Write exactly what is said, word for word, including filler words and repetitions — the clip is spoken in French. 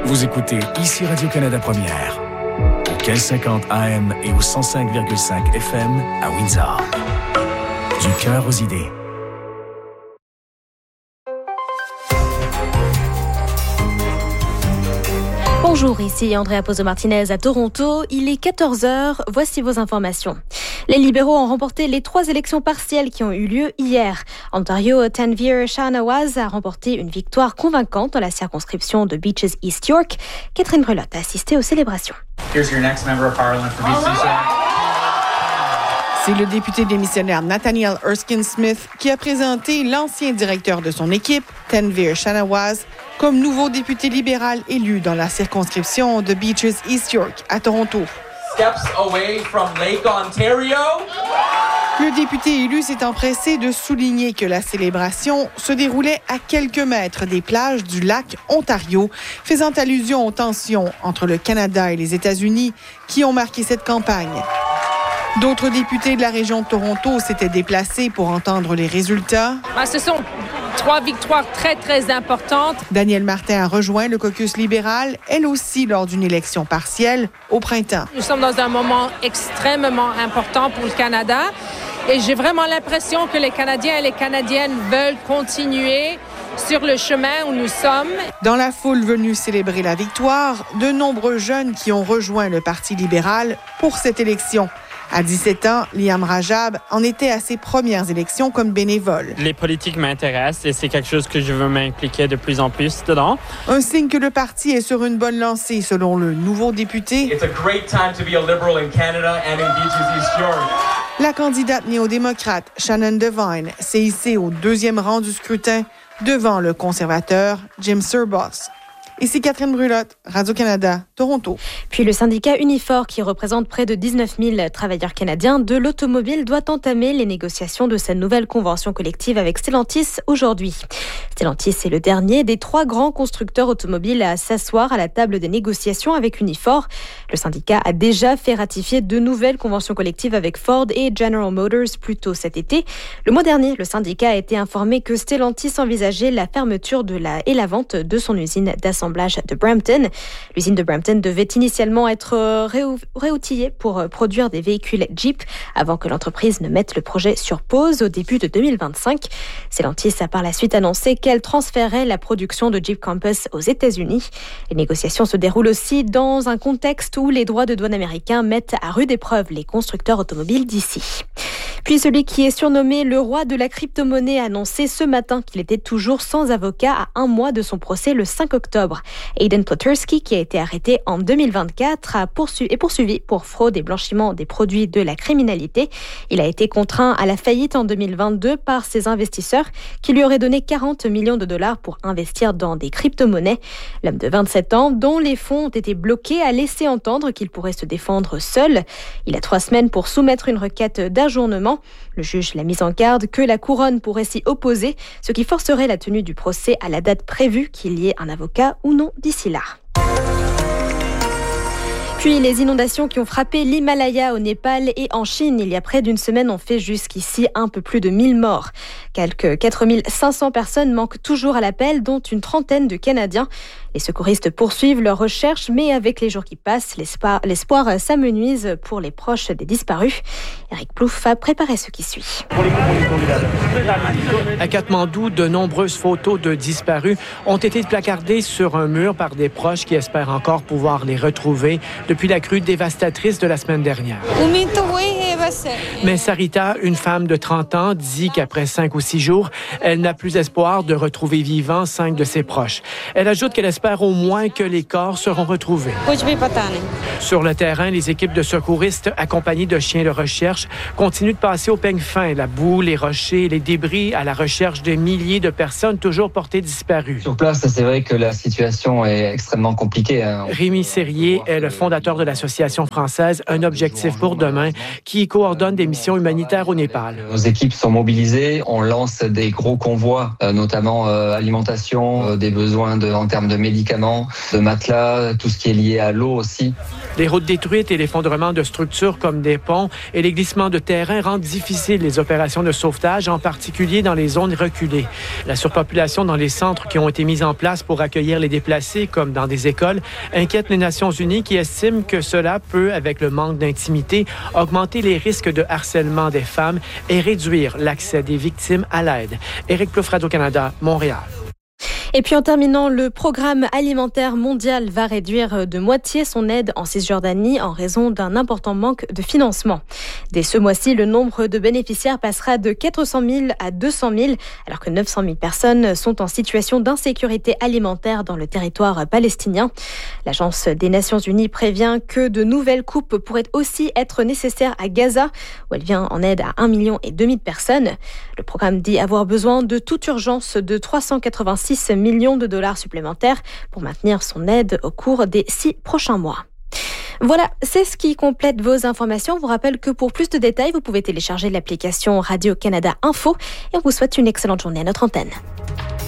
Vous écoutez ici Radio-Canada Première, au mille cinquante A M et au cent cinq virgule cinq F M à Windsor. Du cœur aux idées. Bonjour, ici Andrea Pozo-Martinez à Toronto. Il est quatorze heures, voici vos informations. Les libéraux ont remporté les trois élections partielles qui ont eu lieu hier. Ontario, Tanveer Shahnawaz a remporté une victoire convaincante dans la circonscription de Beaches East York. Catherine Brelotte a assisté aux célébrations. Here's your next member of parliament for B C York. C'est le député démissionnaire Nathaniel Erskine Smith qui a présenté l'ancien directeur de son équipe, Tanveer Shahnawaz, comme nouveau député libéral élu dans la circonscription de Beaches East York à Toronto. Steps away from Lake Ontario. Le député élu s'est empressé de souligner que la célébration se déroulait à quelques mètres des plages du lac Ontario, faisant allusion aux tensions entre le Canada et les États-Unis qui ont marqué cette campagne. D'autres députés de la région de Toronto s'étaient déplacés pour entendre les résultats. Ben, ce sont trois victoires très, très importantes. Danielle Martin a rejoint le caucus libéral, elle aussi lors d'une élection partielle au printemps. Nous sommes dans un moment extrêmement important pour le Canada et j'ai vraiment l'impression que les Canadiens et les Canadiennes veulent continuer sur le chemin où nous sommes. Dans la foule venue célébrer la victoire, de nombreux jeunes qui ont rejoint le Parti libéral pour cette élection. À dix-sept ans, Liam Rajab en était à ses premières élections comme bénévole. Les politiques m'intéressent et c'est quelque chose que je veux m'impliquer de plus en plus dedans. Un signe que le parti est sur une bonne lancée, selon le nouveau député. It's a great time to be a liberal in Canada and in Beaches East York. La candidate néo-démocrate Shannon Devine s'est hissée au deuxième rang du scrutin devant le conservateur Jim Serboss. Ici Catherine Brelotte, Radio-Canada, Toronto. Puis le syndicat Unifor, qui représente près de dix-neuf mille travailleurs canadiens de l'automobile, doit entamer les négociations de sa nouvelle convention collective avec Stellantis aujourd'hui. Stellantis est le dernier des trois grands constructeurs automobiles à s'asseoir à la table des négociations avec Unifor. Le syndicat a déjà fait ratifier de nouvelles conventions collectives avec Ford et General Motors plus tôt cet été. Le mois dernier, le syndicat a été informé que Stellantis envisageait la fermeture de la et la vente de son usine d'assemblage de Brampton. L'usine de Brampton devait initialement être réoutillée pour produire des véhicules Jeep avant que l'entreprise ne mette le projet sur pause au début de deux mille vingt-cinq. Stellantis a par la suite annoncé qu'elle transférait la production de Jeep Compass aux États-Unis. Les négociations se déroulent aussi dans un contexte où les droits de douane américains mettent à rude épreuve les constructeurs automobiles d'ici. Puis celui qui est surnommé le roi de la crypto-monnaie a annoncé ce matin qu'il était toujours sans avocat à un mois de son procès le cinq octobre. Aiden Plottersky, qui a été arrêté en deux mille vingt-quatre, a poursu- est poursuivi pour fraude et blanchiment des produits de la criminalité. Il a été contraint à la faillite en deux mille vingt-deux par ses investisseurs qui lui auraient donné quarante millions de dollars pour investir dans des crypto-monnaies. L'homme de vingt-sept ans, dont les fonds ont été bloqués, a laissé entendre qu'il pourrait se défendre seul. Il a trois semaines pour soumettre une requête d'ajournement. Le juge l'a mis en garde que la couronne pourrait s'y opposer, ce qui forcerait la tenue du procès à la date prévue, qu'il y ait un avocat ou non d'ici là. Puis les inondations qui ont frappé l'Himalaya au Népal et en Chine il y a près d'une semaine ont fait jusqu'ici un peu plus de mille morts. Quelques quatre mille cinq cents personnes manquent toujours à l'appel, dont une trentaine de Canadiens. Les secouristes poursuivent leurs recherches, mais avec les jours qui passent, l'espoir, l'espoir s'amenuise pour les proches des disparus. Eric Plouffe a préparé ce qui suit. À Katmandou, de nombreuses photos de disparus ont été placardées sur un mur par des proches qui espèrent encore pouvoir les retrouver depuis la crue dévastatrice de la semaine dernière. Mais Sarita, une femme de trente ans, dit qu'après cinq ou six jours, elle n'a plus espoir de retrouver vivants cinq de ses proches. Elle ajoute qu'elle espère au moins que les corps seront retrouvés. Sur le terrain, les équipes de secouristes, accompagnées de chiens de recherche, continuent de passer au peigne fin, la boue, les rochers, les débris, à la recherche de milliers de personnes toujours portées disparues. Sur place, c'est vrai que la situation est extrêmement compliquée. Hein. Rémi Serrier est le fondateur de l'association française Un objectif pour demain, qui coordonne des missions humanitaires au Népal. Nos équipes sont mobilisées, on lance des gros convois, euh, notamment euh, alimentation, euh, des besoins de, en termes de médicaments, de matelas, tout ce qui est lié à l'eau aussi. Les routes détruites et l'effondrement de structures comme des ponts et les glissements de terrain rendent difficiles les opérations de sauvetage, en particulier dans les zones reculées. La surpopulation dans les centres qui ont été mis en place pour accueillir les déplacés, comme dans des écoles, inquiète les Nations unies qui estiment que cela peut, avec le manque d'intimité, augmenter les risques de harcèlement des femmes et réduire l'accès des victimes à l'aide. Éric Plouffe, Radio-Canada, Montréal. Et puis en terminant, le programme alimentaire mondial va réduire de moitié son aide en Cisjordanie en raison d'un important manque de financement. Dès ce mois-ci, le nombre de bénéficiaires passera de quatre cent mille à deux cent mille, alors que neuf cent mille personnes sont en situation d'insécurité alimentaire dans le territoire palestinien. L'Agence des Nations Unies prévient que de nouvelles coupes pourraient aussi être nécessaires à Gaza, où elle vient en aide à un million et demi de personnes. Le programme dit avoir besoin de toute urgence de trois cent quatre-vingt-six millions de dollars supplémentaires pour maintenir son aide au cours des six prochains mois. Voilà, c'est ce qui complète vos informations. On vous rappelle que pour plus de détails, vous pouvez télécharger l'application Radio-Canada Info et on vous souhaite une excellente journée à notre antenne.